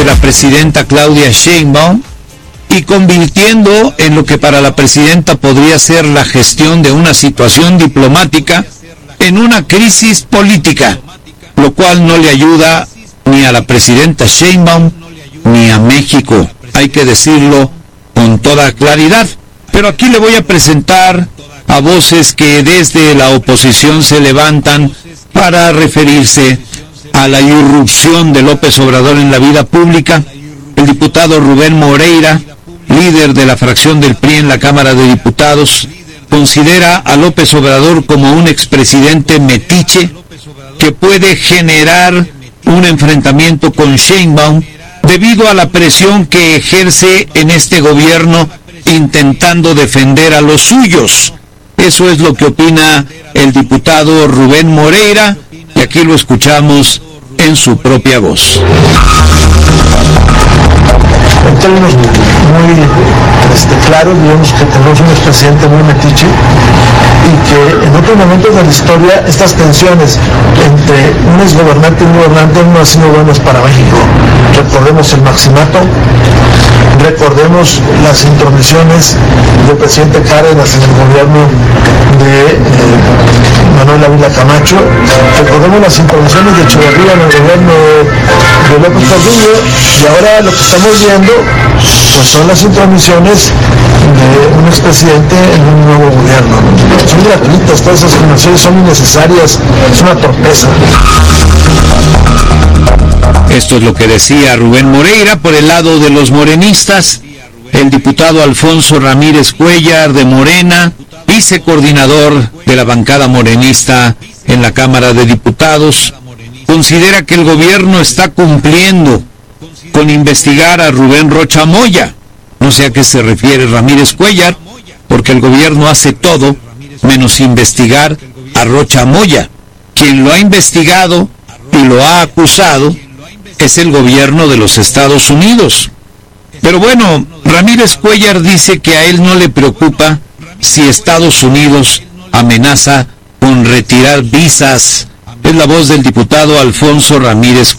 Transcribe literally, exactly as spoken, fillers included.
la presidenta Claudia Sheinbaum y convirtiendo en lo que para la presidenta podría ser la gestión de una situación diplomática en una crisis política, lo cual no le ayuda ni a la presidenta Sheinbaum ni a México, hay que decirlo con toda claridad. Pero aquí le voy a presentar a voces que desde la oposición se levantan para referirse a la irrupción de López Obrador en la vida pública. El diputado Rubén Moreira, líder de la fracción del P R I en la Cámara de Diputados, considera a López Obrador como un expresidente metiche que puede generar un enfrentamiento con Sheinbaum debido a la presión que ejerce en este gobierno intentando defender a los suyos. Eso es lo que opina el diputado Rubén Moreira, y aquí lo escuchamos en su propia voz. En términos muy este, claros, digamos que tenemos un expresidente muy metiche y que en otros momentos de la historia estas tensiones entre un exgobernante y un gobernante no han sido buenas para México. Recordemos el maximato, recordemos las intromisiones del presidente Cárdenas en el gobierno de eh, Manuel Ávila Camacho, recordemos las intromisiones de Echeverría en el gobierno de, de López Portillo, y ahora lo que estamos viendo pues son las intromisiones de un expresidente en un nuevo gobierno. Son gratuitas, todas esas intromisiones son innecesarias, es una torpeza. Esto es lo que decía Rubén Moreira. Por el lado de los morenistas, el diputado Alfonso Ramírez Cuellar de Morena, vicecoordinador de la bancada morenista en la Cámara de Diputados, considera que el gobierno está cumpliendo con investigar a Rubén Rocha Moya. No sé a qué se refiere Ramírez Cuellar, porque el gobierno hace todo menos investigar a Rocha Moya. Quien lo ha investigado y lo ha acusado es el gobierno de los Estados Unidos. Pero bueno, Ramírez Cuellar dice que a él no le preocupa si Estados Unidos amenaza con retirar visas. Es la voz del diputado Alfonso Ramírez